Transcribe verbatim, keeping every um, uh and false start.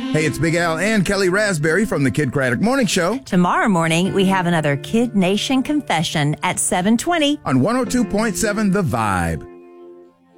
Hey, it's Big Al and Kelly Raspberry from the Kid Craddock Morning Show. Tomorrow morning, we have another Kid Nation Confession at seven twenty On one oh two point seven The Vibe.